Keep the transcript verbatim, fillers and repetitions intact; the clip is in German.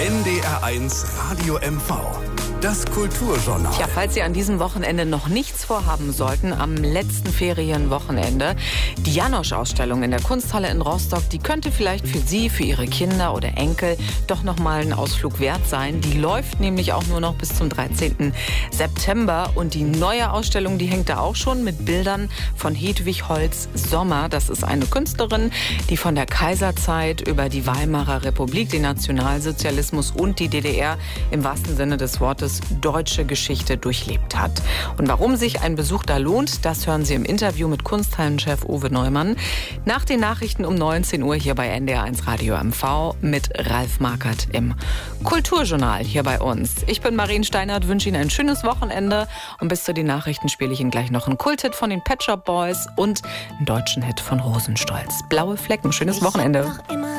N D R eins Radio M V. Das Kulturjournal. Ja, falls Sie an diesem Wochenende noch nichts vorhaben sollten, am letzten Ferienwochenende, die Janosch-Ausstellung in der Kunsthalle in Rostock, die könnte vielleicht für Sie, für Ihre Kinder oder Enkel doch noch mal einen Ausflug wert sein. Die läuft nämlich auch nur noch bis zum dreizehnten September. Und die neue Ausstellung, die hängt da auch schon mit Bildern von Hedwig Holtz-Sommer. Das ist eine Künstlerin, die von der Kaiserzeit über die Weimarer Republik, den Nationalsozialismus und die D D R im wahrsten Sinne des Wortes deutsche Geschichte durchlebt hat. Und warum sich ein Besuch da lohnt, das hören Sie im Interview mit Kunsthallenchef Uwe Neumann nach den Nachrichten um neunzehn Uhr hier bei N D R eins Radio M V mit Ralf Markert im Kulturjournal hier bei uns. Ich bin Marien Steinert, wünsche Ihnen ein schönes Wochenende und bis zu den Nachrichten spiele ich Ihnen gleich noch einen Kulthit von den Pet Shop Boys und einen deutschen Hit von Rosenstolz. Blaue Flecken, schönes Wochenende.